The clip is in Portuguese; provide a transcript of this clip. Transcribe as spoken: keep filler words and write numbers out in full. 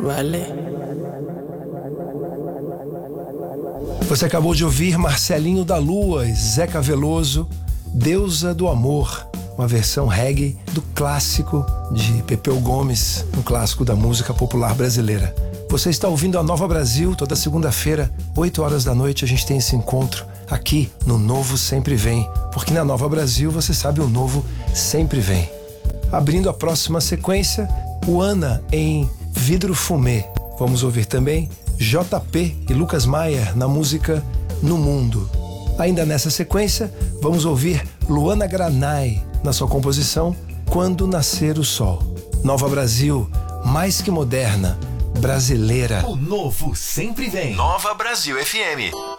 Vale. Você acabou de ouvir Marcelinho da Lua e Zeca Veloso, Deusa do Amor, uma versão reggae do clássico de Pepeu Gomes, um clássico da música popular brasileira. Você está ouvindo a Nova Brasil, toda segunda-feira, oito horas da noite, a gente tem esse encontro aqui no Novo Sempre Vem, porque na Nova Brasil, você sabe, o novo sempre vem. Abrindo a próxima sequência, o Ana em Vidro Fumê. Vamos ouvir também J P e Lucas Maier na música No Mundo. Ainda nessa sequência, vamos ouvir Luana Granai na sua composição Quando Nascer o Sol. Nova Brasil, mais que moderna, brasileira. O novo sempre vem. Nova Brasil F M.